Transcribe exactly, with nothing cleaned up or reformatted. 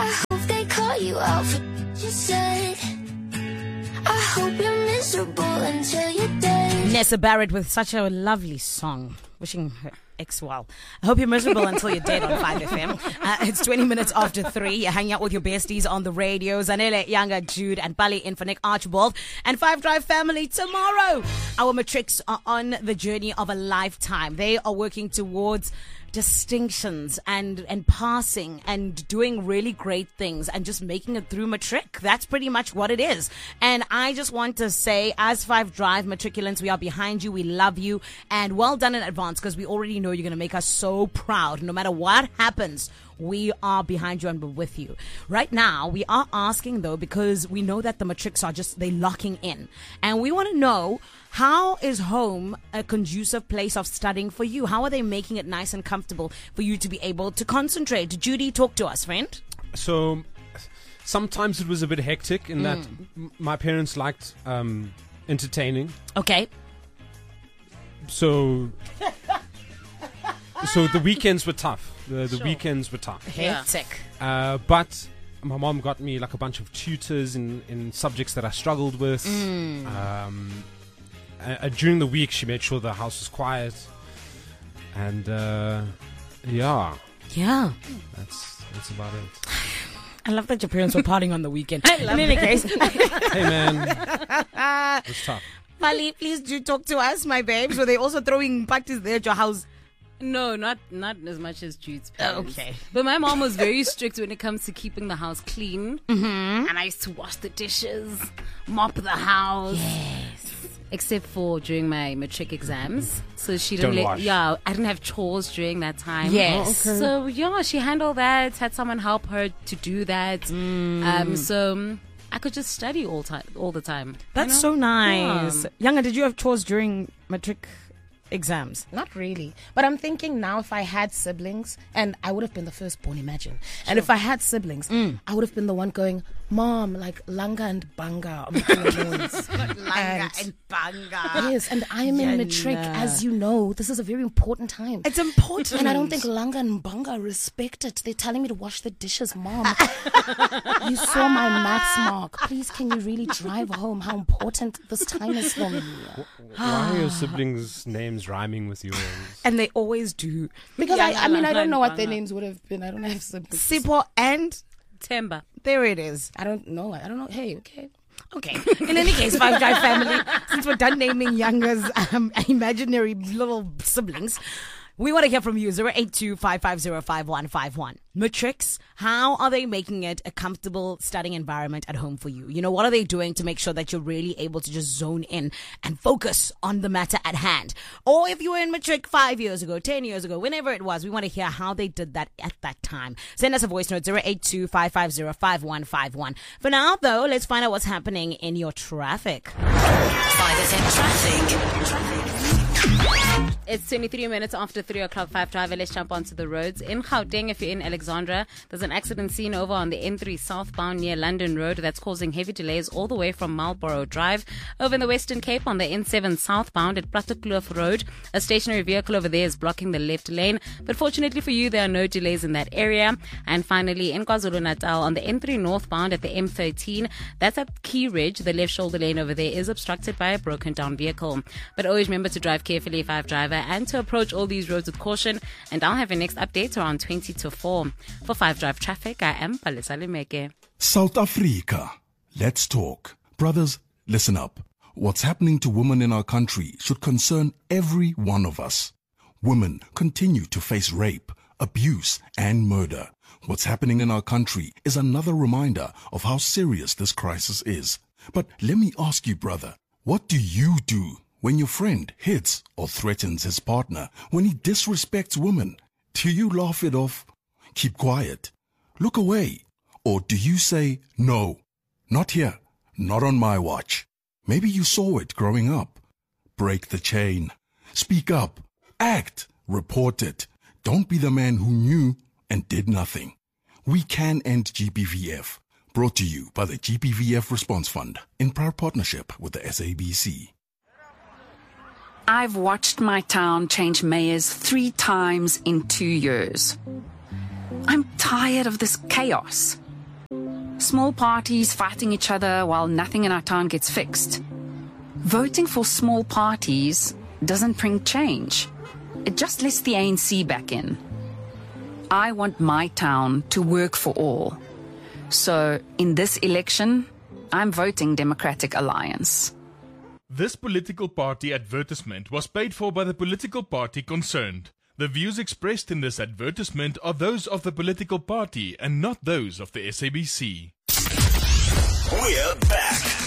I hope they call you out for what you said. I hope you're miserable until you're dead. Nessa Barrett with such a lovely song. Wishing her ex well. I hope you're miserable until you're dead on five F M. Uh, it's twenty minutes after three. You're hanging out with your besties on the radio. Zanele, Yanga, Jude, and Bali in for Nick Archibald. And Five Drive family tomorrow. Our matrics are on the journey of a lifetime. They are working towards distinctions and and passing and doing really great things and just making it through matric. That's pretty much what it is. And I just want to say, as Five Drive matriculants, we are behind you. We love you, and well done in advance, because we already know you're going to make us so proud. No matter what happens, we are behind you and we're with you. Right now, we are asking, though, because we know that the matrics are just, they locking in. And we want to know, how is home a conducive place of studying for you? How are they making it nice and comfortable for you to be able to concentrate? Judy, talk to us, friend. So sometimes it was a bit hectic in Mm. that m- my parents liked um, entertaining. Okay. So so the weekends were tough. The, the Sure. weekends were tough. Hectic. Uh, but my mom got me like a bunch of tutors in, in subjects that I struggled with. Mm. Um, uh, during the week, she made sure the house was quiet. And uh, yeah, Yeah. that's that's about it. I love that your parents were partying on the weekend. I love In any it. case, Hey man, it's tough. Mali, please do talk to us, my babes. Were they also throwing parties there at your house? No, not not as much as Jude's parents. Okay. But my mom was very strict when it comes to keeping the house clean. Mm-hmm. And I used to wash the dishes, mop the house. Yes. Except for during my matric exams. So she didn't Don't let, wash. yeah, I didn't have chores during that time. Yes. Oh, okay. So yeah, she handled that, had someone help her to do that. Mm. Um, so um, I could just study all time, all the time. That's you know? so nice. Yeah. Younger, did you have chores during matric exams? Not really. But I'm thinking now, if I had siblings, and I would have been the firstborn, imagine. And if I had siblings, I would have been the one going, Mom, like Langa and Banga are making a noise. and, Banga. yes, and I am in matric, Yana. as you know. This is a very important time. It's important. And I don't think Langa and Banga respect it. They're telling me to wash the dishes, Mom. You saw my maths mark. Please, can you really drive home how important this time is for me? Why are your siblings' names rhyming with yours? And they always do. Because I, I mean, I don't know what their Banga. names would have been. I don't have siblings. Sipo and Temba. there it is. I don't know. I don't know. Hey, okay. Okay. In any case, Five Drive family, since we're done naming Younger's um, imaginary little siblings, we want to hear from you. zero eight two, five five zero, five one five one. Matrix, how are they making it a comfortable studying environment at home for you? You know, what are they doing to make sure that you're really able to just zone in and focus on the matter at hand? Or if you were in Matric five years ago, ten years ago, whenever it was, we want to hear how they did that at that time. Send us a voice note, zero eight two, five five zero, five one five one. For now, though, let's find out what's happening in your traffic. five F M traffic. Traffic. It's twenty-three minutes after three o'clock, Five Driver. Let's jump onto the roads. In Gauteng, if you're in Alexandra, there's an accident scene over on the N three southbound near London Road that's causing heavy delays all the way from Marlborough Drive. Over in the Western Cape on the N seven southbound at Plattekloof Road, a stationary vehicle over there is blocking the left lane. But fortunately for you, there are no delays in that area. And finally, in KwaZulu-Natal on the N three northbound at the M thirteen, that's at Key Ridge. The left shoulder lane over there is obstructed by a broken down vehicle. But always remember to drive carefully, Five Driver, and to approach all these roads with caution. And I'll have your next update around twenty to four. For Five Drive Traffic, I am Palesa Limeke. South Africa. Let's talk. Brothers, listen up. What's happening to women in our country should concern every one of us. Women continue to face rape, abuse, and murder. What's happening in our country is another reminder of how serious this crisis is. But let me ask you, brother, what do you do when your friend hits or threatens his partner, when he disrespects women? Do you laugh it off? Keep quiet? Look away? Or do you say, no, not here, not on my watch? Maybe you saw it growing up. Break the chain. Speak up. Act. Report it. Don't be the man who knew and did nothing. We can end G B V F. Brought to you by the G B V F Response Fund in proud partnership with the S A B C. I've watched my town change mayors three times in two years. I'm tired of this chaos. Small parties fighting each other while nothing in our town gets fixed. Voting for small parties doesn't bring change. It just lets the A N C back in. I want my town to work for all. So, in this election, I'm voting Democratic Alliance. This political party advertisement was paid for by the political party concerned. The views expressed in this advertisement are those of the political party and not those of the S A B C. We're back.